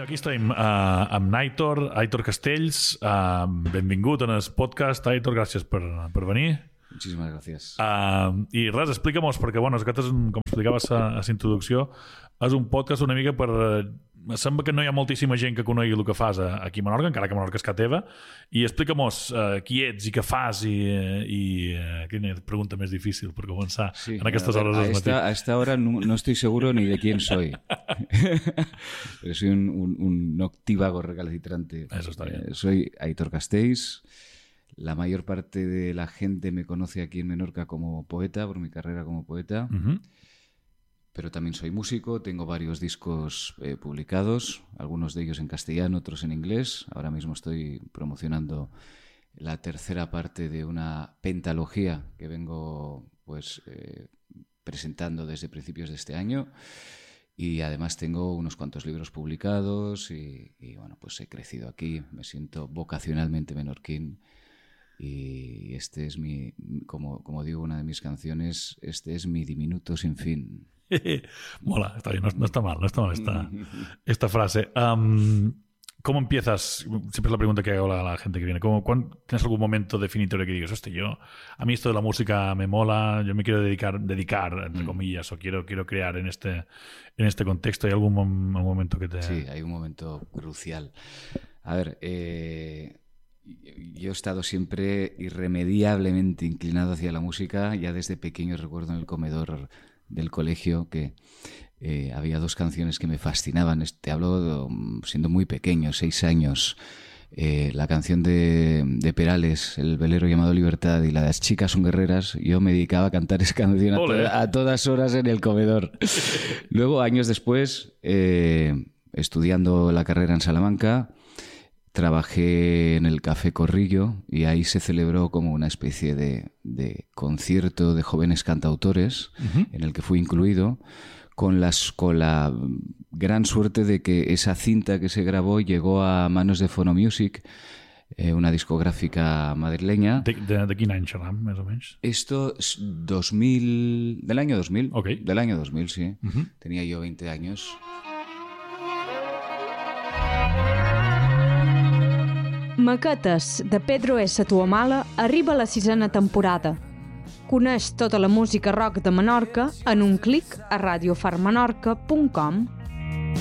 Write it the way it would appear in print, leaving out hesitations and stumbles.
Aquí estem amb Aitor Castells. Benvingut en el podcast. Aitor, gràcies per venir. Muchísimas gracias. I res, explica-mos, perquè bueno, aquest és, com explicaves a la introducció, és un podcast una mica per... Sembla que no hi ha moltíssima gent que conegui el que fas aquí a Menorca, encara que Menorca és casa teva, i explica-mos qui ets i què fas i quina pregunta més difícil per començar en aquestes hores del matí. A esta hora no estoy seguro ni de quién soy. Pero soy un noctívago recalcitrante. Eso está bien. Soy Aitor Castells. La mayor parte de la gente me conoce aquí en Menorca como poeta, por mi carrera como poeta. Uh-huh. Pero también soy músico, tengo varios discos publicados, algunos de ellos en castellano, otros en inglés. Ahora mismo estoy promocionando la tercera parte de una pentalogía que vengo presentando desde principios de este año. Y además tengo unos cuantos libros publicados y bueno, pues he crecido aquí, me siento vocacionalmente menorquín. Y este es mi, como digo una de mis canciones, este es mi diminuto sin fin. Mola, está bien, no está mal esta frase. ¿Cómo empiezas? Siempre es la pregunta que hago a la gente que viene. ¿Tienes algún momento definitorio que digas, hostia, a mí esto de la música me mola, yo me quiero dedicar entre comillas, o quiero crear en este contexto? ¿Hay algún momento que te...? Sí, hay un momento crucial. A ver, yo he estado siempre irremediablemente inclinado hacia la música. Ya desde pequeño recuerdo en el comedor del colegio que había dos canciones que me fascinaban. Te hablo siendo muy pequeño, 6 años. La canción de Perales, El velero llamado Libertad, y la de Las chicas son guerreras. Yo me dedicaba a cantar esa canción a todas horas en el comedor. Luego, años después, estudiando la carrera en Salamanca, trabajé en el Café Corrillo y ahí se celebró como una especie de concierto de jóvenes cantautores, uh-huh, en el que fui incluido, con la gran suerte de que esa cinta que se grabó llegó a manos de Phonomusic, una discográfica madrileña. ¿De quin any xerram, més o menys? Esto es del año 2000. Okay. Del año 2000, sí. Uh-huh. Tenía yo 20 años. Maquetes, de Pedro S. Tuamala, arriba a la 6ª temporada. Coneix tota la música rock de Menorca en un clic a radiofarmenorca.com.